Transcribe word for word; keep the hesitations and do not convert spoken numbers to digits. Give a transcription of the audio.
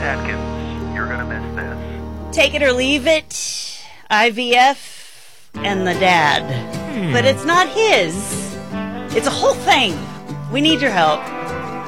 Atkins, you're going to miss this. Take it or leave it, I V F and the dad. Hmm. But it's not his. It's a whole thing. We need your help.